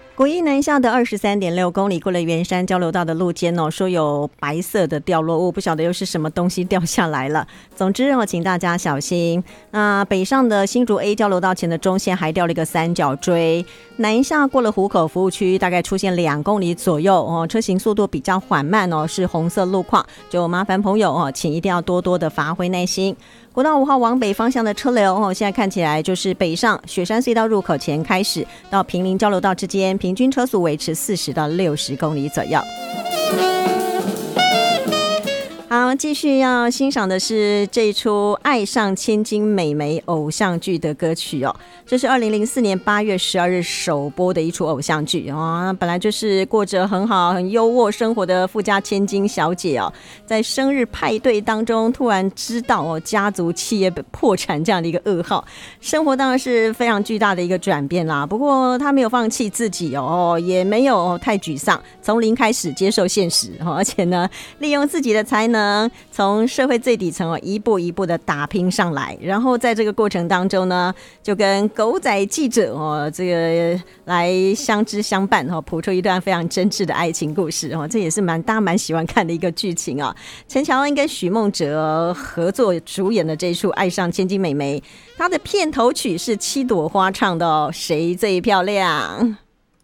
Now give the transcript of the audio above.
国一南下的23.6公里，过了圆山交流道的路肩说有白色的掉落物，不晓得又是什么东西掉下来了。总之请大家小心。那北上的新竹 A 交流道前的中线还掉了一个三角锥，南下过了湖口服务区，大概出现2公里左右车行速度比较缓慢是红色路况，就麻烦朋友请一定要多多的发挥耐心。国道5号往北方向的车流现在看起来就是北上雪山隧道入口前开始到坪林交流道之间，平均车速维持40到60公里左右。好，继续要欣赏的是这一出爱上千金美眉偶像剧的歌曲这是2004年8月12日首播的一出偶像剧本来就是过着很好很优渥生活的富家千金小姐在生日派对当中突然知道家族企业破产这样的一个噩耗，生活当然是非常巨大的一个转变啦。不过她没有放弃自己也没有太沮丧，从零开始接受现实而且呢利用自己的才能从社会最底层一步一步的打拼上来，然后在这个过程当中呢就跟狗仔记者这个来相知相伴谱出一段非常真挚的爱情故事这也是大家蛮喜欢看的一个剧情陈乔恩跟许孟哲合作主演的这一出爱上千金美眉，她的片头曲是7朵花唱的谁最漂亮。